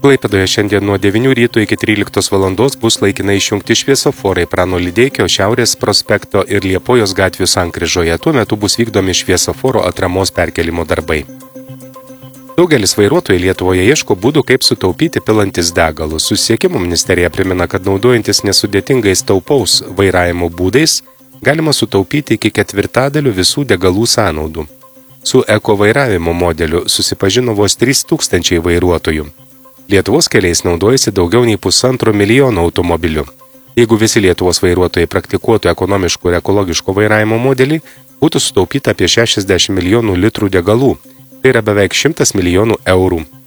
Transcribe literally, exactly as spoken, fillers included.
Klaipėdoje šiandien nuo devynių ryto iki tryliktos valandos bus laikinai išjungti šviesoforai Prano Lydeikio, Šiaurės prospekto ir Liepojos gatvių sankryžoje. Tuo metu bus vykdomi šviesoforo atramos perkelimo darbai. Daugelis vairuotojų Lietuvoje ieško būdų, kaip sutaupyti pilantis degalus. Susisiekimo ministerija primena, kad naudojantis nesudėtingais taupaus vairavimo būdais galima sutaupyti iki ketvirtadalių visų degalų sąnaudų. Su eko vairavimo modeliu susipažino vos trys tūkstančiai vairuotojų. Lietuvos keliais naudojasi daugiau nei pusantro milijono automobilių. Jeigu visi Lietuvos vairuotojai praktikuotų ekonomiško ir ekologiško vairavimo modelį, būtų sutaupyta apie šešiasdešimt milijonų litrų degalų. Tai yra beveik šimtas milijonų eurų.